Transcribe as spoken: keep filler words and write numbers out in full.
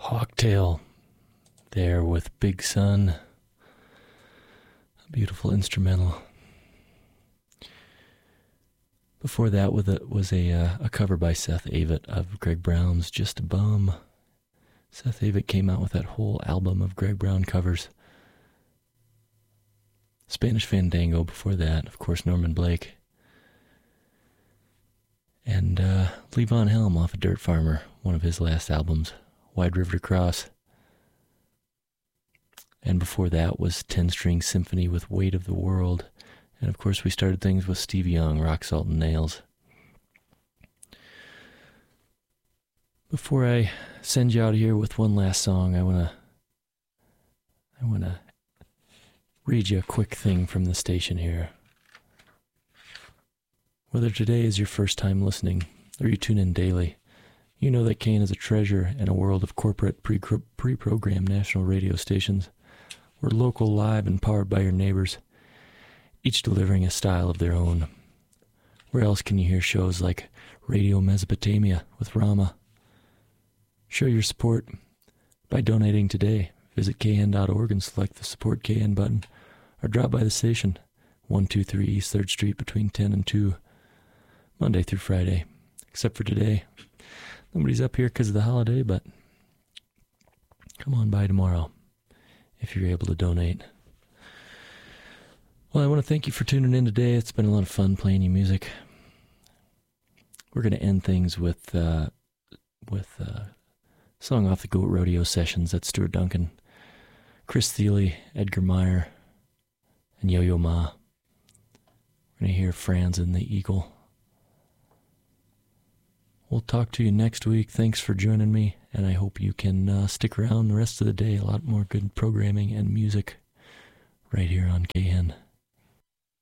Hawktail there with Big Sun. A beautiful instrumental. Before that was a, was a, uh, a cover by Seth Avett of Greg Brown's Just a Bum. Seth Avett came out with that whole album of Greg Brown covers. Spanish Fandango before that, of course, Norman Blake. And uh, Levon Helm off of Dirt Farmer, one of his last albums, Wide River to Cross. And before that was ten-String Symphony with Weight of the World. And of course we started things with Steve Young, Rock, Salt, and Nails. Before I send you out here with one last song, I want to I want to read you a quick thing from the station here. Whether today is your first time listening, or you tune in daily, you know that K N is a treasure in a world of corporate pre- pre-programmed national radio stations. We're local, live, and powered by your neighbors, each delivering a style of their own. Where else can you hear shows like Radio Mesopotamia with Rama? Show your support by donating today. Visit K N dot org and select the Support K N button, or drop by the station, one two three East third Street between ten and two, Monday through Friday, except for today. Nobody's up here because of the holiday, but come on by tomorrow if you're able to donate. Well, I want to thank you for tuning in today. It's been a lot of fun playing you music. We're going to end things with uh, with uh, a song off the Goat Rodeo Sessions. That's Stuart Duncan, Chris Thiele, Edgar Meyer, and Yo-Yo Ma. We're going to hear Franz and the Eagle. We'll talk to you next week. Thanks for joining me, and I hope you can uh, stick around the rest of the day. A lot more good programming and music right here on K N.